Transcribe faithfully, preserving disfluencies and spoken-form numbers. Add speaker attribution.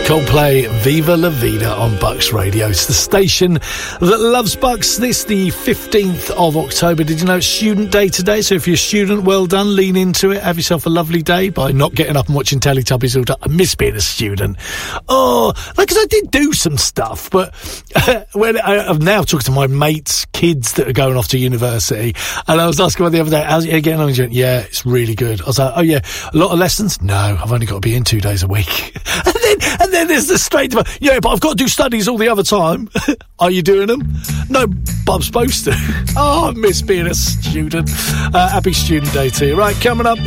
Speaker 1: Coldplay, Viva La Vida on Bucks Radio. It's the station that loves Bucks. This the fifteenth of October. Did you know it's Student Day today? So if you're a student, well done. Lean into it. Have yourself a lovely day by not getting up and watching Teletubbies all day. I miss being a student. Oh, like, because I did do some stuff, but uh, when I, I'm now talking to my mates' kids that are going off to university, and I was asking one the other day, how's it getting on? Yeah, it's really good. I was like, oh yeah, a lot of lessons? No, I've only got to be in two days a week. and then, and then there's the straight, yeah, but I've got to do studies all the other time. Are you doing them? No, but I'm supposed to. Oh, I miss being a student. Uh, happy Student Day to you. Right, coming up,